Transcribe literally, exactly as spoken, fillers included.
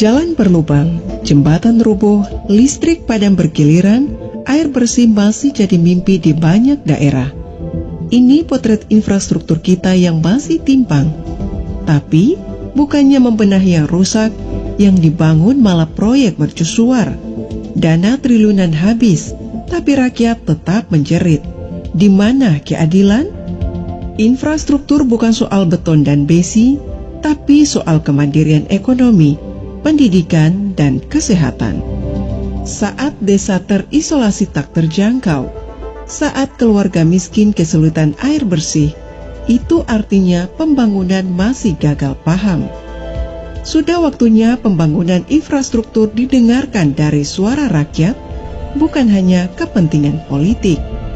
Jalan berlubang, jembatan rubuh, listrik padam bergiliran, air bersih masih jadi mimpi di banyak daerah. Ini potret infrastruktur kita yang masih timpang. Tapi, bukannya membenahi yang rusak, yang dibangun malah proyek mercusuar. Dana triliunan habis, tapi rakyat tetap menjerit. Di mana keadilan? Infrastruktur bukan soal beton dan besi, tapi soal kemandirian ekonomi, pendidikan, dan kesehatan. Saat desa terisolasi tak terjangkau, saat keluarga miskin kesulitan air bersih, itu artinya pembangunan masih gagal paham. Sudah waktunya pembangunan infrastruktur didengarkan dari suara rakyat, bukan hanya kepentingan politik.